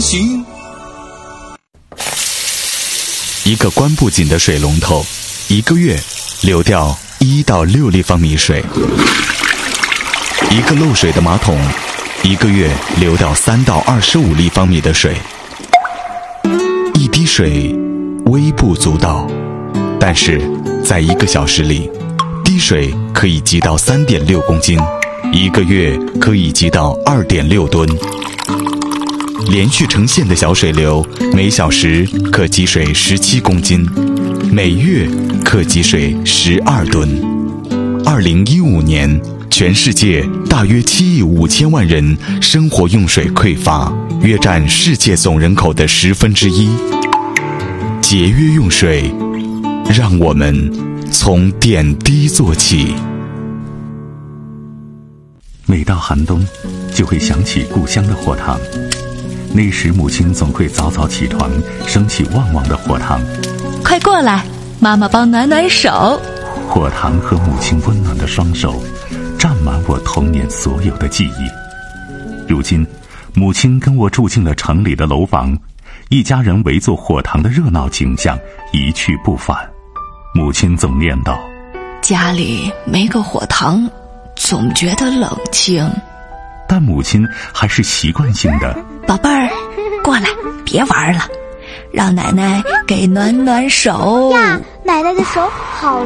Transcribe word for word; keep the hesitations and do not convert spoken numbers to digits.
行。 一个关不紧的水龙头，一个月流掉一到六立方米水；一个漏水的马桶，一个月流掉三到二十五立方米的水。一滴水微不足道，但是在一个小时里，滴水可以积到三点六公斤，一个月可以积到二点六吨。连续成线的小水流，每小时可积水十七公斤，每月可积水十二吨。二零一五年，全世界大约七亿五千万人生活用水匮乏，约占世界总人口的十分之一。节约用水，让我们从点滴做起。 每到寒冬，就会想起故乡的火塘。那时母亲总会早早起床，升起旺旺的火塘。 快过来，妈妈帮暖暖手。 火塘和母亲温暖的双手，占满我童年所有的记忆。如今，母亲跟我住进了城里的楼房，一家人围坐火塘的热闹景象一去不返。母亲总念叨： 家里没个火塘，总觉得冷清。 但母亲还是习惯性的： 宝贝儿，过来，别玩了，让奶奶给暖暖手呀，奶奶的手好